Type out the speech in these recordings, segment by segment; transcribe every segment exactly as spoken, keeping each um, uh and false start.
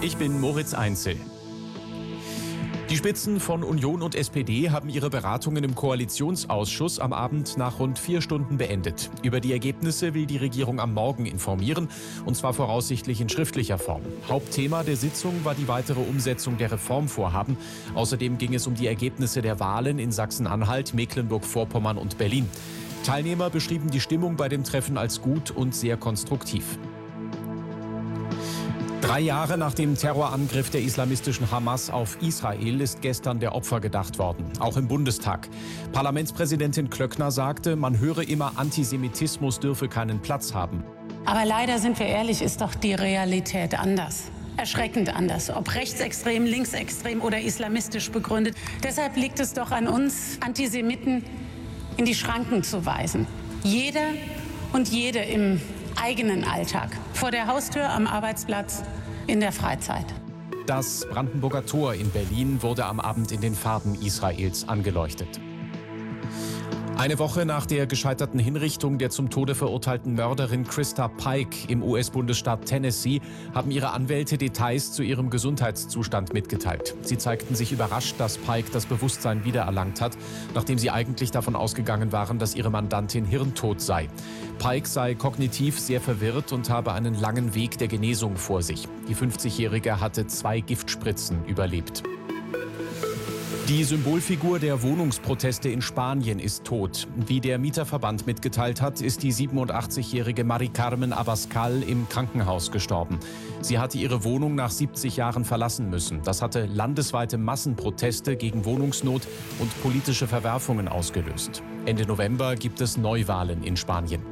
Ich bin Moritz Einzel. Die Spitzen von Union und S P D haben ihre Beratungen im Koalitionsausschuss am Abend nach rund vier Stunden beendet. Über die Ergebnisse will die Regierung am Morgen informieren, und zwar voraussichtlich in schriftlicher Form. Hauptthema der Sitzung war die weitere Umsetzung der Reformvorhaben. Außerdem ging es um die Ergebnisse der Wahlen in Sachsen-Anhalt, Mecklenburg-Vorpommern und Berlin. Teilnehmer beschrieben die Stimmung bei dem Treffen als gut und sehr konstruktiv. Drei Jahre nach dem Terrorangriff der islamistischen Hamas auf Israel ist gestern der Opfer gedacht worden, auch im Bundestag. Parlamentspräsidentin Klöckner sagte, man höre immer, Antisemitismus dürfe keinen Platz haben. Aber leider, sind wir ehrlich, ist doch die Realität anders. Erschreckend anders, ob rechtsextrem, linksextrem oder islamistisch begründet. Deshalb liegt es doch an uns, Antisemiten in die Schranken zu weisen. Jeder und jede im eigenen Alltag, vor der Haustür, am Arbeitsplatz, in der Freizeit. Das Brandenburger Tor in Berlin wurde am Abend in den Farben Israels angeleuchtet. Eine Woche nach der gescheiterten Hinrichtung der zum Tode verurteilten Mörderin Krista Pike im U S-Bundesstaat Tennessee haben ihre Anwälte Details zu ihrem Gesundheitszustand mitgeteilt. Sie zeigten sich überrascht, dass Pike das Bewusstsein wiedererlangt hat, nachdem sie eigentlich davon ausgegangen waren, dass ihre Mandantin hirntot sei. Pike sei kognitiv sehr verwirrt und habe einen langen Weg der Genesung vor sich. Die fünfzigjährige hatte zwei Giftspritzen überlebt. Die Symbolfigur der Wohnungsproteste in Spanien ist tot. Wie der Mieterverband mitgeteilt hat, ist die siebenundachtzigjährige Mari Carmen Abascal im Krankenhaus gestorben. Sie hatte ihre Wohnung nach siebzig Jahren verlassen müssen. Das hatte landesweite Massenproteste gegen Wohnungsnot und politische Verwerfungen ausgelöst. Ende November gibt es Neuwahlen in Spanien.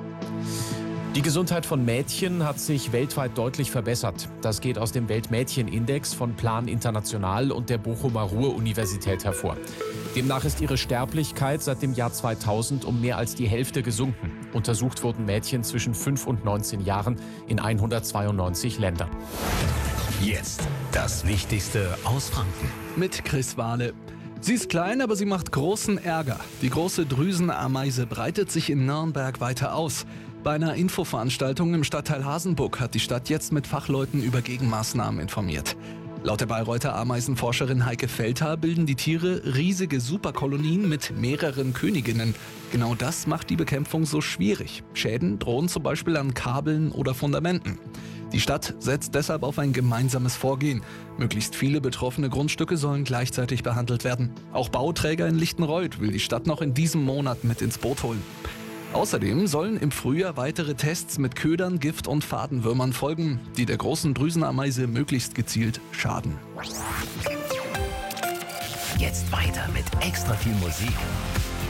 Die Gesundheit von Mädchen hat sich weltweit deutlich verbessert. Das geht aus dem Weltmädchenindex von Plan International und der Bochumer Ruhr-Universität hervor. Demnach ist ihre Sterblichkeit seit dem Jahr zweitausend um mehr als die Hälfte gesunken. Untersucht wurden Mädchen zwischen fünf und neunzehn Jahren in hundertzweiundneunzig Ländern. Jetzt das Wichtigste aus Franken. Mit Chris Wahle. Sie ist klein, aber sie macht großen Ärger. Die große Drüsenameise breitet sich in Nürnberg weiter aus. Bei einer Infoveranstaltung im Stadtteil Hasenbuck hat die Stadt jetzt mit Fachleuten über Gegenmaßnahmen informiert. Laut der Bayreuther Ameisenforscherin Heike Feldhaar bilden die Tiere riesige Superkolonien mit mehreren Königinnen. Genau das macht die Bekämpfung so schwierig. Schäden drohen zum Beispiel an Kabeln oder Fundamenten. Die Stadt setzt deshalb auf ein gemeinsames Vorgehen. Möglichst viele betroffene Grundstücke sollen gleichzeitig behandelt werden. Auch Bauträger in Lichtenreuth will die Stadt noch in diesem Monat mit ins Boot holen. Außerdem sollen im Frühjahr weitere Tests mit Ködern, Gift und Fadenwürmern folgen, die der großen Drüsenameise möglichst gezielt schaden. Jetzt weiter mit extra viel Musik.